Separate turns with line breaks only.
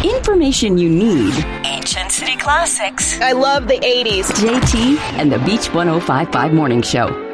information you need.
Ancient City Classics.
I love the 80s.
JT and the Beach 105.5 Morning Show.